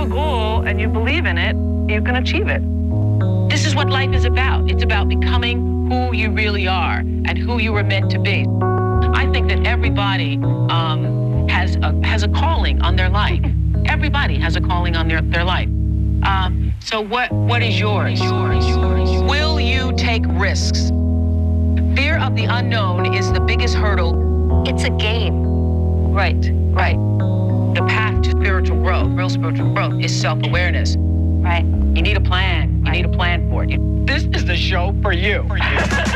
goal and you believe in it, you can achieve it. This is what life is about. It's about becoming who you really are and who you were meant to be. I think that everybody has a calling on their life. Everybody has a calling on their life. So what is yours? Will you take risks? Fear of the unknown is the biggest hurdle. It's a game. Right. The path to spiritual growth, real spiritual growth, is self-awareness. Right. You need a plan. You need a plan for it. This is the show for you.